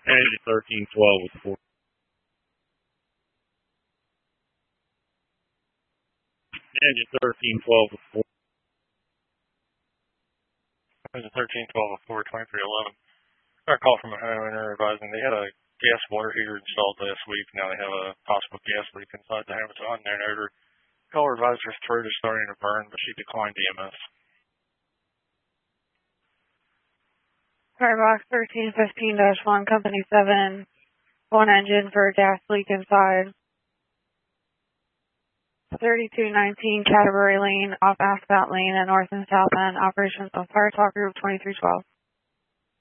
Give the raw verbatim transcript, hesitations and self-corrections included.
Engine thirteen twelve with four. Engine thirteen twelve with four. Engine thirteen twelve with four, twenty-three eleven. Got a call from a homeowner advising they had a gas water heater installed last week. Now they have a possible gas leak inside the house on their odor. Caller advised her throat is starting to burn, but she declined E M S. Firebox thirteen fifteen dash one, Company seven, one engine for a gas leak inside. thirty-two nineteen Canterbury Lane, off Ascot Lane at North and South End. Operations on Fire Talk Group twenty-three twelve.